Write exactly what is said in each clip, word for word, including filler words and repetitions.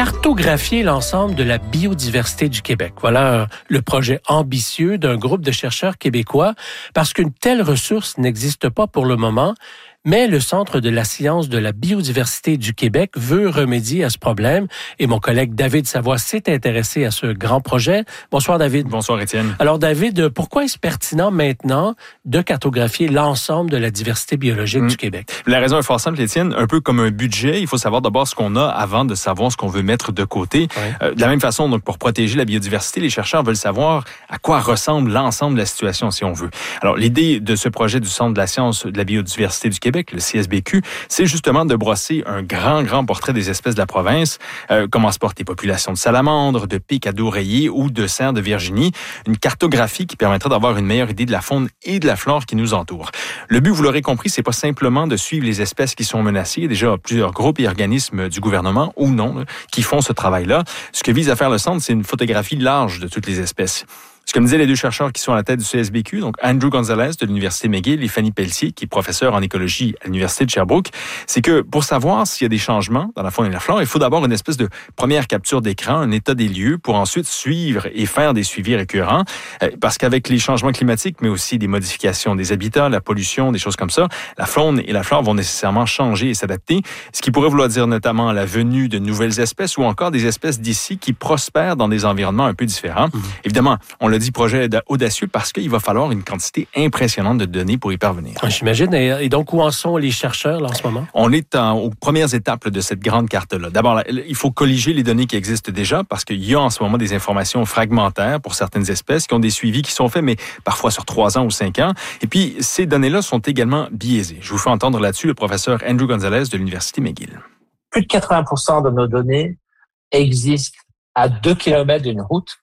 cartographier l'ensemble de la biodiversité du Québec. Voilà le projet ambitieux d'un groupe de chercheurs québécois, parce qu'une telle ressource n'existe pas pour le moment. Mais le Centre de la science de la biodiversité du Québec veut remédier à ce problème. Et mon collègue David Savoie s'est intéressé à ce grand projet. Bonsoir, David. Bonsoir, Étienne. Alors, David, pourquoi est-ce pertinent maintenant de cartographier l'ensemble de la diversité biologique mmh. du Québec? La raison est fort simple, Étienne. Un peu comme un budget, il faut savoir d'abord ce qu'on a avant de savoir ce qu'on veut mettre de côté. Oui. Euh, de la même façon, donc, pour protéger la biodiversité, les chercheurs veulent savoir à quoi ressemble l'ensemble de la situation, si on veut. Alors, l'idée de ce projet du Centre de la science de la biodiversité du Québec, le C S B Q, c'est justement de brosser un grand, grand portrait des espèces de la province, euh, comment se portent les populations de salamandres, de pics à dos rayés ou de cerfs de Virginie, une cartographie qui permettra d'avoir une meilleure idée de la faune et de la flore qui nous entoure. Le but, vous l'aurez compris, c'est pas simplement de suivre les espèces qui sont menacées. Il y a déjà plusieurs groupes et organismes du gouvernement ou non là, qui font ce travail-là. Ce que vise à faire le Centre, c'est une photographie large de toutes les espèces. Ce que me disaient les deux chercheurs qui sont à la tête du C S B Q, donc Andrew Gonzalez de l'Université McGill et Fanny Pelletier, qui est professeure en écologie à l'Université de Sherbrooke, c'est que pour savoir s'il y a des changements dans la faune et la flore, il faut d'abord une espèce de première capture d'écran, un état des lieux, pour ensuite suivre et faire des suivis récurrents. Parce qu'avec les changements climatiques, mais aussi des modifications des habitats, la pollution, des choses comme ça, la faune et la flore vont nécessairement changer et s'adapter, ce qui pourrait vouloir dire notamment la venue de nouvelles espèces ou encore des espèces d'ici qui prospèrent dans des environnements un peu différents. Mmh. Évidemment, on l'a dit, projet audacieux parce qu'il va falloir une quantité impressionnante de données pour y parvenir. J'imagine. Et donc, où en sont les chercheurs là, en ce moment? On est en, aux premières étapes là, de cette grande carte-là. D'abord, il faut colliger les données qui existent déjà parce qu'il y a en ce moment des informations fragmentaires pour certaines espèces qui ont des suivis qui sont faits, mais parfois sur trois ans ou cinq ans. Et puis, ces données-là sont également biaisées. Je vous fais entendre là-dessus le professeur Andrew Gonzalez de l'Université McGill. Plus de quatre-vingts pour cent de nos données existent à deux kilomètres d'une route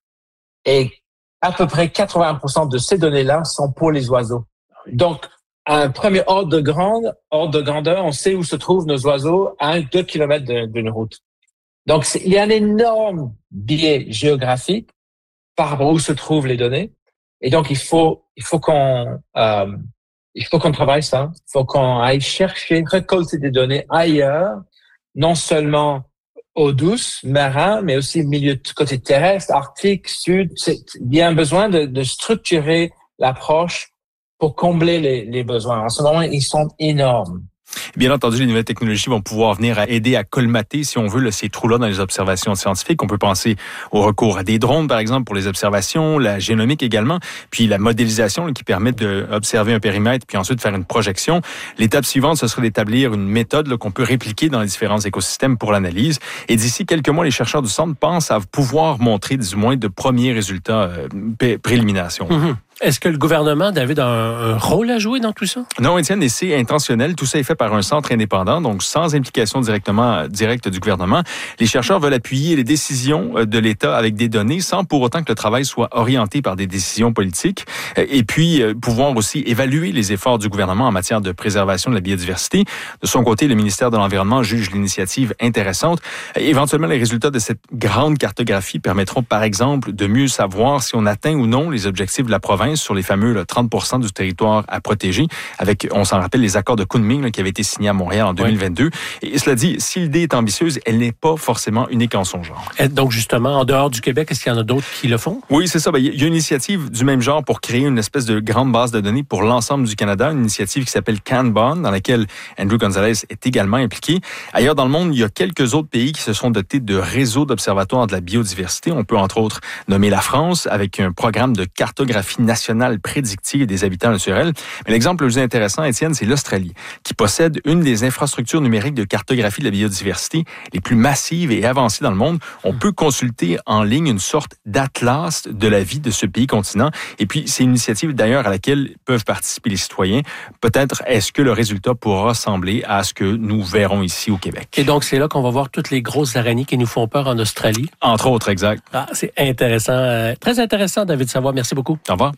et à peu près quatre-vingts pour cent de ces données-là sont pour les oiseaux. Donc, à un premier ordre de grande, ordre de grandeur, on sait où se trouvent nos oiseaux à deux kilomètres d'une route. Donc, il y a un énorme biais géographique par rapport où se trouvent les données. Et donc, il faut, il faut qu'on, euh, il faut qu'on travaille ça. Il faut qu'on aille chercher, récolter des données ailleurs, non seulement eau douce, marin, mais aussi milieu de côté terrestre, arctique, sud. C'est, il y a un besoin de, de structurer l'approche pour combler les, les besoins. En ce moment, ils sont énormes. Bien entendu, les nouvelles technologies vont pouvoir venir à aider à colmater, si on veut, là, ces trous-là dans les observations scientifiques. On peut penser au recours à des drones, par exemple, pour les observations, la génomique également, puis la modélisation là, qui permet d'observer un périmètre, puis ensuite faire une projection. L'étape suivante, ce serait d'établir une méthode là, qu'on peut répliquer dans les différents écosystèmes pour l'analyse. Et d'ici quelques mois, les chercheurs du Centre pensent à pouvoir montrer, du moins, de premiers résultats euh, préliminaires, si on veut. Mm-hmm. Est-ce que le gouvernement, David, a un, un rôle à jouer dans tout ça? Non, Étienne, et c'est intentionnel. Tout ça est fait par un centre indépendant, donc sans implication directement directe du gouvernement. Les chercheurs veulent appuyer les décisions de l'État avec des données, sans pour autant que le travail soit orienté par des décisions politiques. Et puis, pouvoir aussi évaluer les efforts du gouvernement en matière de préservation de la biodiversité. De son côté, le ministère de l'Environnement juge l'initiative intéressante. Éventuellement, les résultats de cette grande cartographie permettront, par exemple, de mieux savoir si on atteint ou non les objectifs de la province sur les fameux là, trente pour cent du territoire à protéger, avec, on s'en rappelle, les accords de Kunming là, qui avaient été signés à Montréal en deux mille vingt-deux. Oui. Et cela dit, si l'idée est ambitieuse, elle n'est pas forcément unique en son genre. Et donc, justement, en dehors du Québec, est-ce qu'il y en a d'autres qui le font? Oui, c'est ça. Ben, il y a une initiative du même genre pour créer une espèce de grande base de données pour l'ensemble du Canada, une initiative qui s'appelle Kanban, dans laquelle Andrew Gonzalez est également impliqué. Ailleurs dans le monde, il y a quelques autres pays qui se sont dotés de réseaux d'observatoires de la biodiversité. On peut entre autres nommer la France, avec un programme de cartographie nationale prédictive des habitats naturels. Mais l'exemple le plus intéressant, Étienne, c'est l'Australie, qui possède une des infrastructures numériques de cartographie de la biodiversité les plus massives et avancées dans le monde. On peut consulter en ligne une sorte d'atlas de la vie de ce pays continent. Et puis, c'est une initiative d'ailleurs à laquelle peuvent participer les citoyens. Peut-être est-ce que le résultat pourra ressembler à ce que nous verrons ici au Québec. Et donc, c'est là qu'on va voir toutes les grosses araignées qui nous font peur en Australie. Entre autres, exact. Ah, c'est intéressant. Euh, très intéressant, David Savoie. Merci beaucoup. Au revoir.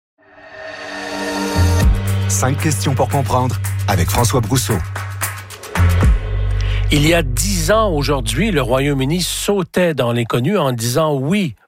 Cinq questions pour comprendre avec François Brousseau. Il y a dix ans aujourd'hui, le Royaume-Uni sautait dans l'inconnu en disant oui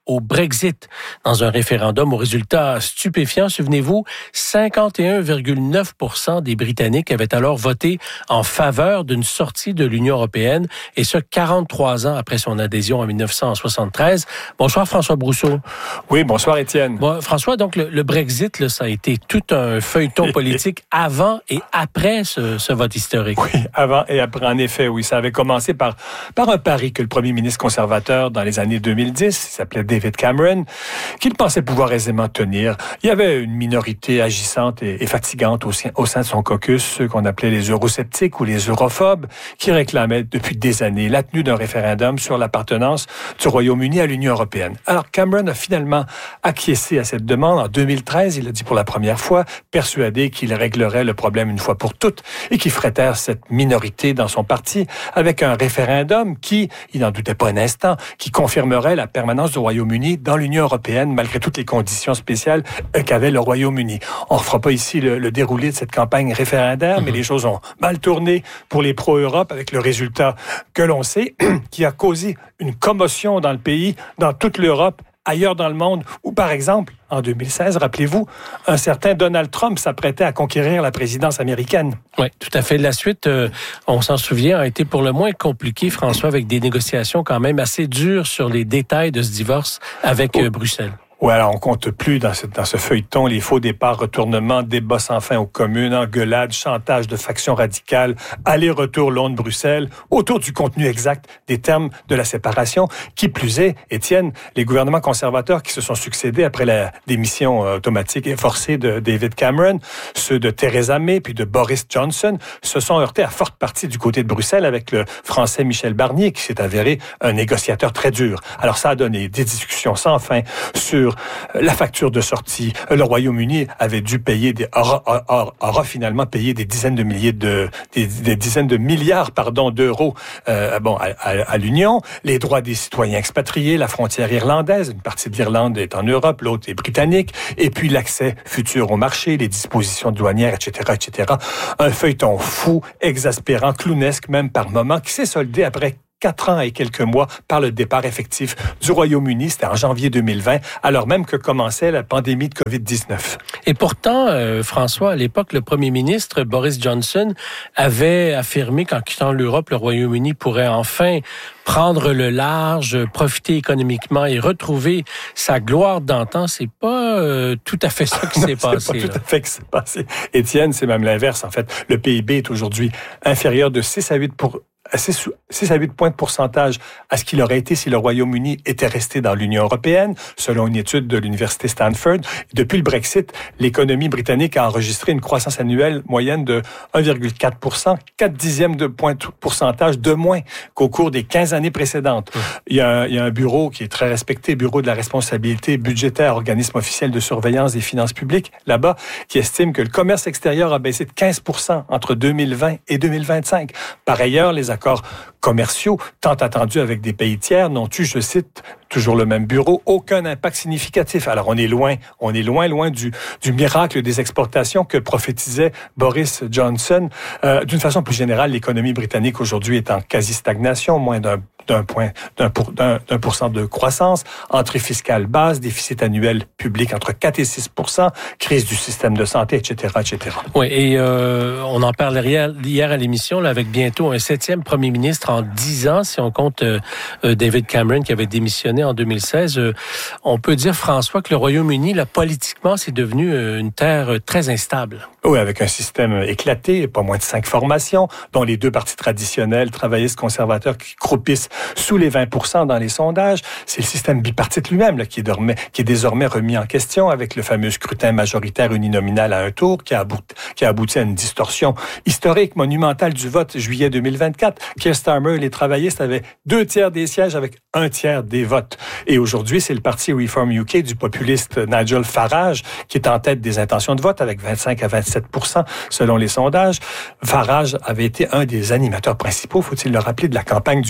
au Brexit dans un référendum au résultat stupéfiant. Souvenez-vous, cinquante et un virgule neuf pour cent des Britanniques avaient alors voté en faveur d'une sortie de l'Union européenne, et ce, quarante-trois ans après son adhésion en dix-neuf cent soixante-treize. Bonsoir François Brousseau. Oui, bonsoir Étienne. Bon, François, donc le, le Brexit, là, ça a été tout un feuilleton politique avant et après ce, ce vote historique. Oui, avant et après, en effet, oui. Ça avait commencé par, par un pari que le premier ministre conservateur dans les années deux mille dix, il s'appelait David Cameron, qu'il pensait pouvoir aisément tenir. Il y avait une minorité agissante et, et fatigante au, au sein de son caucus, ceux qu'on appelait les eurosceptiques ou les europhobes, qui réclamaient depuis des années la tenue d'un référendum sur l'appartenance du Royaume-Uni à l'Union européenne. Alors Cameron a finalement acquiescé à cette demande. En deux mille treize, il a dit pour la première fois, persuadé qu'il réglerait le problème une fois pour toutes et qu'il ferait taire cette minorité dans son parti avec un référendum qui, il n'en doutait pas un instant, qui confirmerait la permanence du Royaume-Uni dans l'Union européenne malgré toutes les conditions spéciales qu'avait le Royaume-Uni. On ne refera pas ici le, le déroulé de cette campagne référendaire, mm-hmm. mais les choses ont mal tourné pour les pro-Europe avec le résultat que l'on sait, qui a causé une commotion dans le pays, dans toute l'Europe, ailleurs dans le monde, où par exemple, en deux mille seize, rappelez-vous, un certain Donald Trump s'apprêtait à conquérir la présidence américaine. Oui, tout à fait. La suite, euh, on s'en souvient, a été pour le moins compliquée, François, avec des négociations quand même assez dures sur les détails de ce divorce avec euh, Bruxelles. Oui, alors on compte plus dans ce, dans ce feuilleton les faux départs, retournements, débats sans fin aux communes, engueulades, chantage de factions radicales, aller-retour Londres-Bruxelles, autour du contenu exact des termes de la séparation. Qui plus est, Étienne, les gouvernements conservateurs qui se sont succédés après la démission automatique et forcée de David Cameron, ceux de Theresa May puis de Boris Johnson, se sont heurtés à forte partie du côté de Bruxelles avec le Français Michel Barnier qui s'est avéré un négociateur très dur. Alors ça a donné des discussions sans fin sur la facture de sortie. Le Royaume-Uni avait dû payer des, aura, aura, aura finalement payé des dizaines de milliers de, des, des dizaines de milliards, pardon, d'euros, euh, bon, à, à, à l'Union. Les droits des citoyens expatriés, la frontière irlandaise, une partie de l'Irlande est en Europe, l'autre est britannique, et puis l'accès futur au marché, les dispositions douanières, et cetera, et cetera. Un feuilleton fou, exaspérant, clownesque même par moments, qui s'est soldé après quatre ans et quelques mois par le départ effectif du Royaume-Uni. C'était en janvier deux mille vingt, alors même que commençait la pandémie de covid dix-neuf. Et pourtant, euh, François, à l'époque, le premier ministre Boris Johnson avait affirmé qu'en quittant l'Europe, le Royaume-Uni pourrait enfin prendre le large, profiter économiquement et retrouver sa gloire d'antan. C'est pas euh, tout à fait ça qui s'est passé. C'est pas là. tout à fait qui s'est passé. Étienne, c'est même l'inverse. En fait, le P I B est aujourd'hui inférieur de six à huit pour six à huit points de pourcentage à ce qu'il aurait été si le Royaume-Uni était resté dans l'Union européenne, selon une étude de l'Université Stanford. Depuis le Brexit, l'économie britannique a enregistré une croissance annuelle moyenne de un virgule quatre pour cent, quatre dixièmes de point de pourcentage de moins qu'au cours des quinze années précédentes. Mmh. Il y a, il y a un bureau qui est très respecté, Bureau de la responsabilité budgétaire, organisme officiel de surveillance des finances publiques, là-bas, qui estime que le commerce extérieur a baissé de quinze pour cent entre deux mille vingt et deux mille vingt-cinq. Par ailleurs, les accords commerciaux, tant attendus avec des pays tiers, n'ont eu, je cite, toujours le même bureau, aucun impact significatif. Alors, on est loin, on est loin, loin du, du miracle des exportations que prophétisait Boris Johnson. Euh, d'une façon plus générale, l'économie britannique aujourd'hui est en quasi-stagnation, moins d'un d'un point, d'un pour, d'un, d'un pour cent de croissance, entrée fiscale basse, déficit annuel public entre quatre et six pour cent, crise du système de santé, et cetera, et cetera. Oui, et euh, on en parlait hier, hier à l'émission, là, avec bientôt un septième premier ministre en dix ans, si on compte euh, David Cameron qui avait démissionné en deux mille seize. Euh, on peut dire, François, que le Royaume-Uni, là, politiquement, c'est devenu une terre très instable. Oui, avec un système éclaté, pas moins de cinq formations, dont les deux partis traditionnels, travaillistes conservateurs, qui croupissent sous les vingt pour cent dans les sondages. C'est le système bipartite lui-même là, qui, est désormais, qui est désormais remis en question avec le fameux scrutin majoritaire uninominal à un tour qui a abouti, qui a abouti à une distorsion historique, monumentale du vote juillet deux mille vingt-quatre. Keir Starmer et les travaillistes avaient deux tiers des sièges avec un tiers des votes. Et aujourd'hui, c'est le parti Reform U K du populiste Nigel Farage qui est en tête des intentions de vote avec vingt-cinq à vingt-sept pour cent selon les sondages. Farage avait été un des animateurs principaux, faut-il le rappeler, de la campagne du Leave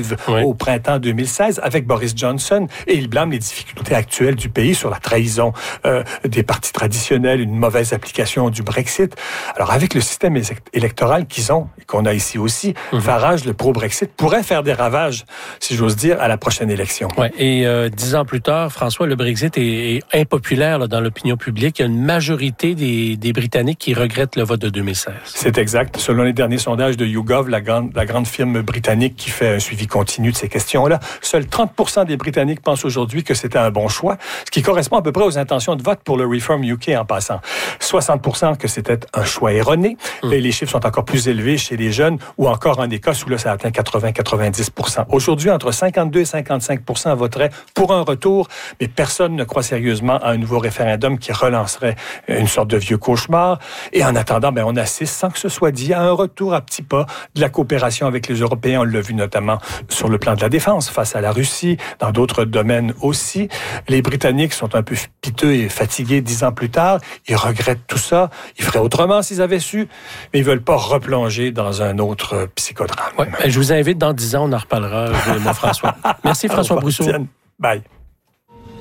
tentative oui. au printemps deux mille seize avec Boris Johnson, et il blâme les difficultés actuelles du pays sur la trahison euh, des partis traditionnels, une mauvaise application du Brexit. Alors, avec le système électoral qu'ils ont, et qu'on a ici aussi, mm-hmm. Farage, le pro-Brexit, pourrait faire des ravages, si j'ose dire, à la prochaine élection. Ouais. Et euh, dix ans plus tard, François, le Brexit est, est impopulaire là, dans l'opinion publique. Il y a une majorité des, des Britanniques qui regrettent le vote de deux mille seize. C'est exact. Selon les derniers sondages de YouGov, la grande, la grande firme britannique qui fait un suivi continu de ces questions-là, seuls trente pour cent des Britanniques pensent aujourd'hui que c'était un bon choix, ce qui correspond à peu près aux intentions de vote pour le Reform U K en passant. soixante pour cent que c'était un choix erroné. Mmh. Et les chiffres sont encore plus élevés chez les jeunes, ou encore en Écosse où là, ça atteint quatre-vingts à quatre-vingt-dix pour cent. Aujourd'hui, entre cinquante-deux et cinquante-cinq pour cent voteraient pour un retour, mais personne ne croit sérieusement à un nouveau référendum qui relancerait une sorte de vieux cauchemar. Et en attendant, ben, on assiste, sans que ce soit dit, à un retour à petits pas de la coopération avec les Européens. On l'a vu notamment sur le plan de la défense face à la Russie, dans d'autres domaines aussi. Les Britanniques sont un peu piteux et fatigués dix ans plus tard. Ils regrettent tout ça. Ils feraient autrement s'ils avaient su, mais ils veulent pas replonger dans un autre psychodrame. Ouais, je vous invite dans dix ans, on en reparlera, mon François. Merci François Brousseau. Bye.